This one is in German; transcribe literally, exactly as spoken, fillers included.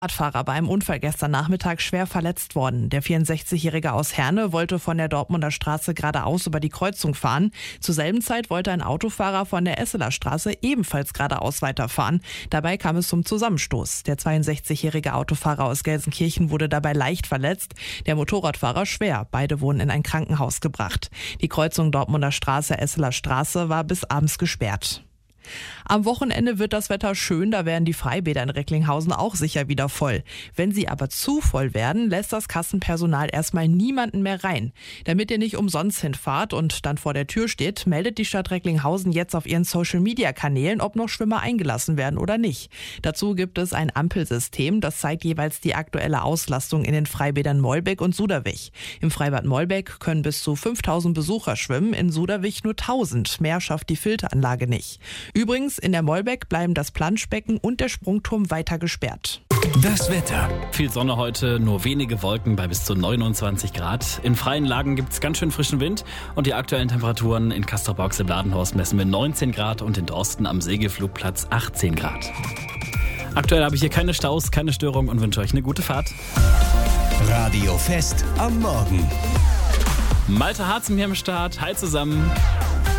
Radfahrer bei einem Unfall gestern Nachmittag schwer verletzt worden. Der vierundsechzigjährige aus Herne wollte von der Dortmunder Straße geradeaus über die Kreuzung fahren. Zur selben Zeit wollte ein Autofahrer von der Esseler Straße ebenfalls geradeaus weiterfahren. Dabei kam es zum Zusammenstoß. Der zweiundsechzigjährige Autofahrer aus Gelsenkirchen wurde dabei leicht verletzt, der Motorradfahrer schwer. Beide wurden in ein Krankenhaus gebracht. Die Kreuzung Dortmunder Straße, Esseler Straße war bis abends gesperrt. Am Wochenende wird das Wetter schön, da werden die Freibäder in Recklinghausen auch sicher wieder voll. Wenn sie aber zu voll werden, lässt das Kassenpersonal erstmal niemanden mehr rein. Damit ihr nicht umsonst hinfahrt und dann vor der Tür steht, meldet die Stadt Recklinghausen jetzt auf ihren Social-Media-Kanälen, ob noch Schwimmer eingelassen werden oder nicht. Dazu gibt es ein Ampelsystem, das zeigt jeweils die aktuelle Auslastung in den Freibädern Mollbeck und Suderwich. Im Freibad Mollbeck können bis zu fünftausend Besucher schwimmen, in Suderwich nur tausend. Mehr schafft die Filteranlage nicht. Übrigens, in der Mollbeck bleiben das Planschbecken und der Sprungturm weiter gesperrt. Das Wetter. Viel Sonne heute, nur wenige Wolken bei bis zu neunundzwanzig Grad. In freien Lagen gibt es ganz schön frischen Wind und die aktuellen Temperaturen in Castrop-Rauxel-Bladenhorst messen wir neunzehn Grad und in Drosten am Segelflugplatz achtzehn Grad. Aktuell habe ich hier keine Staus, keine Störung und wünsche euch eine gute Fahrt. Radio Fest am Morgen. Malte Harzen hier am Start. Hi zusammen.